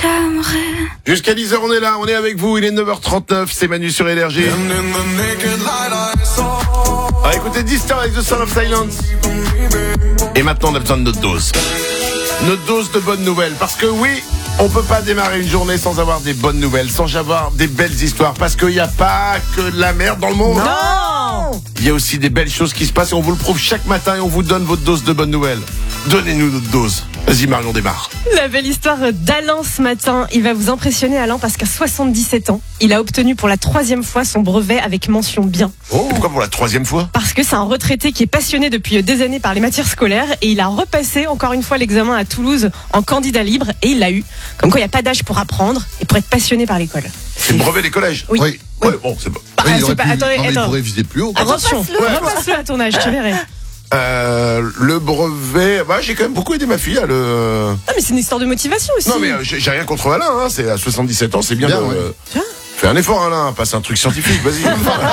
j'aimerais. Jusqu'à 10h, on est là, on est avec vous, il est 9h39, c'est Manu sur Énergie. Ah, écoutez, Distant avec The Sound of Silence. Et maintenant, on a besoin de notre dose. Notre dose de bonnes nouvelles. Parce que oui, on peut pas démarrer une journée sans avoir des bonnes nouvelles, sans avoir des belles histoires. Parce qu'il n'y a pas que de la merde dans le monde. Non. Il y a aussi des belles choses qui se passent et on vous le prouve chaque matin et on vous donne votre dose de bonnes nouvelles. Donnez-nous notre dose. Vas-y Marion, démarre. La belle histoire d'Alain ce matin. Il va vous impressionner, Alain, parce qu'à 77 ans, il a obtenu pour la 3e fois son brevet avec mention bien. Oh, pourquoi pour la 3e fois? Parce que c'est un retraité qui est passionné depuis des années par les matières scolaires et il a repassé encore une fois l'examen à Toulouse en candidat libre et il l'a eu. Comme quoi il n'y a pas d'âge pour apprendre et pour être passionné par l'école. C'est le brevet des collèges. Oui. Oui. Ouais, bon, c'est bon. Oui, il c'est aurait pas- pu- attendez, non, mais il attends. pourrait viser plus haut. quoi. Attention, Ouais. repasse-le à ton âge, tu verrais. Le brevet, bah, j'ai quand même beaucoup aidé ma fille à le... Ah mais c'est une histoire de motivation aussi. Non mais j'ai rien contre Alain, hein. C'est à 77 ans, c'est bien, Bien, de... ouais. Tiens. Fais un effort Alain, passe un truc scientifique, vas-y.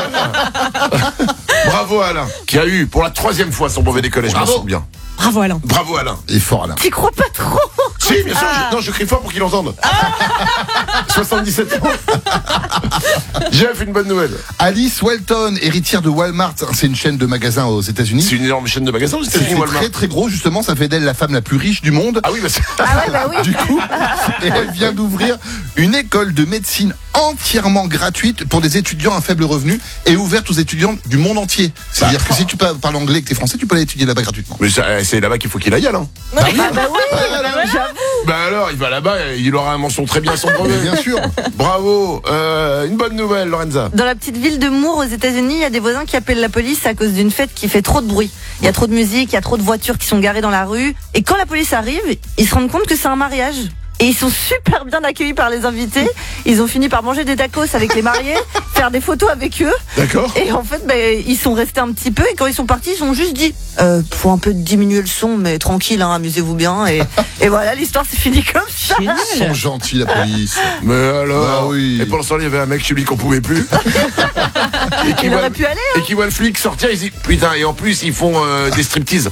Bravo Alain, qui a eu pour la 3e fois son brevet des collèges, je m'en Bravo. souviens bien. Bravo Alain. Bravo Alain. Il est fort, Alain. T'y crois pas trop? Si, bien sûr, je crie fort pour qu'il entende. 77 ans. Jeff, une bonne nouvelle. Alice Walton, héritière de Walmart, c'est une chaîne de magasins aux États-Unis. C'est une énorme chaîne de magasins aux C'est États-Unis, Walmart. très très gros, justement, ça fait d'elle la femme la plus riche du monde. Ah oui, bah c'est... Ah ouais, bah oui. Du coup, et elle vient d'ouvrir une école de médecine entièrement gratuite pour des étudiants à faible revenu et ouverte aux étudiants du monde entier. C'est-à-dire que si tu parles anglais et que t'es français, tu peux aller étudier là-bas gratuitement. Mais c'est là-bas qu'il faut qu'il aille, Alain. Bah oui, j'avoue. Bah alors, il va là-bas, il aura un mention très bien son brevet. Bien sûr. Bravo. Une bonne nouvelle, Lorenza. Dans la petite ville de Moore aux États-Unis, il y a des voisins qui appellent la police à cause d'une fête qui fait trop de bruit. Il y a trop de musique, il y a trop de voitures qui sont garées dans la rue. Et quand la police arrive, ils se rendent compte que c'est un mariage. Et ils sont super bien accueillis par les invités. Ils ont fini par manger des tacos avec les mariés, faire des photos avec eux. D'accord. Et en fait, ils sont restés un petit peu. Et quand ils sont partis, ils ont juste dit faut un peu diminuer le son, mais tranquille, hein, amusez-vous bien. Et voilà, l'histoire s'est finie comme ça. Ils sont gentils, la police. Mais alors Bah oui. Et pendant ce temps, il y avait un mec chez lui qu'on pouvait plus. et qui Il voit aurait le- pu aller. Et qui voit le flic sortir, il dit putain, et en plus ils font des striptease.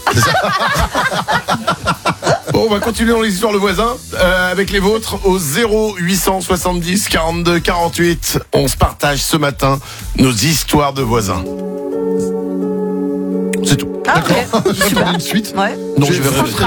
Bon, on va continuer dans les histoires de voisins avec les vôtres au 0870 42 48. On se partage ce matin nos histoires de voisins. C'est tout. Ah, ok. Je vais prendre une suite. Ouais. Non, Je je vais vais rêver.